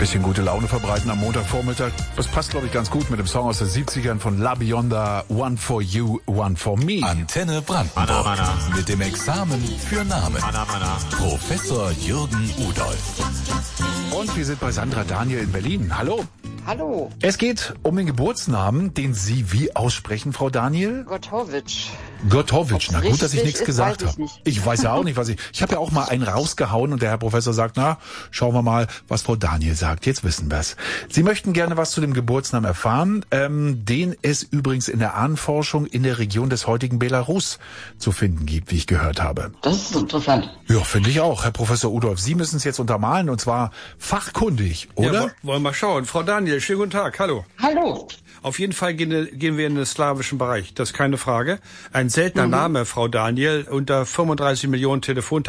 Bisschen gute Laune verbreiten am Montagvormittag. Das passt, glaube ich, ganz gut mit dem Song aus den 70ern von La Bionda, One for You, One for Me. Antenne Brandenburg. Mit dem Examen für Namen. Professor Jürgen Udolph. Und wir sind bei Sandra Daniel in Berlin. Hallo. Hallo. Es geht um den Geburtsnamen, den Sie wie aussprechen, Frau Daniel? Gottowitsch. Gottowitsch. Na gut, dass ich nichts gesagt habe. habe. Ich weiß ja auch nicht, was ich habe ja auch mal einen rausgehauen und der Herr Professor sagt, na, schauen wir mal, was Frau Daniel sagt. Jetzt wissen wir's. Sie möchten gerne was zu dem Geburtsnamen erfahren, den es übrigens in der Ahnenforschung in der Region des heutigen Belarus zu finden gibt, wie ich gehört habe. Das ist interessant. Ja, finde ich auch, Herr Professor Udolph. Sie müssen es jetzt untermalen und zwar fachkundig, oder? Ja, wollen wir mal schauen. Frau Daniel, schönen guten Tag, hallo. Hallo. Auf jeden Fall gehen wir in den slawischen Bereich, das ist keine Frage. Ein seltener Name, Frau Daniel, unter 35 Millionen Telefontaten